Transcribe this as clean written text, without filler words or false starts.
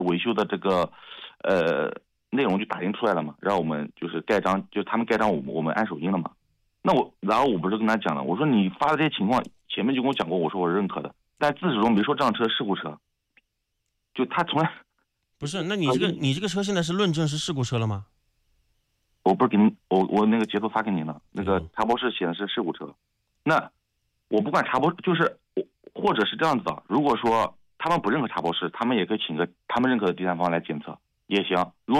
维修的这个内容就打印出来了嘛，让我们就是盖章，就他们盖章我们按手印了嘛。然后我不是跟他讲了，我说你发的这些情况前面就跟我讲过，我说我是认可的，但自始至终没说这辆车事故车，就他从来不是，那你这个车现在是论证是事故车了吗？ 我不是给你我那个截图发给你了，那个嗯查包是显示事故车，那我不管查包就是或者是这样子的，如果说他们不认可查包式，他们也可以请个他们认可的第三方来检测也行。如果